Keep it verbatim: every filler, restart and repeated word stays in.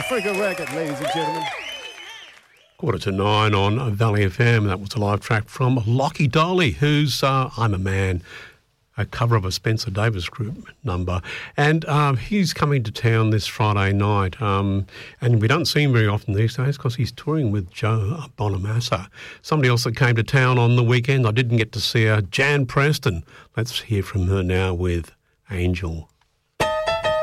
Africa Record, ladies and gentlemen. Quarter to nine on Valley F M. That was a live track from Lockie Dolly, who's uh, I'm a Man, a cover of a Spencer Davis Group number. And um, he's coming to town this Friday night. Um, and we don't see him very often these days because he's touring with Joe Bonamassa. Somebody else that came to town on the weekend, I didn't get to see her, Jan Preston. Let's hear from her now with Angel.